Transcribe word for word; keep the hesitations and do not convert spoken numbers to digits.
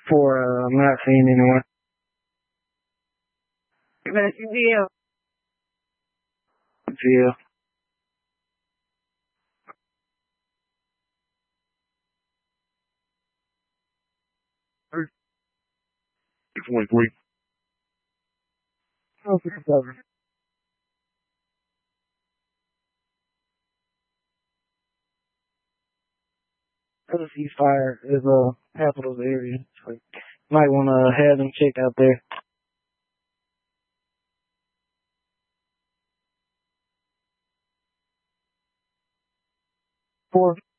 For, uh, I'm not seeing anyone. Yeah. Yeah. twenty-three. Oh, fifty-seven. The ceasefire is a uh, capital area. So you might want to have them check out there. Four.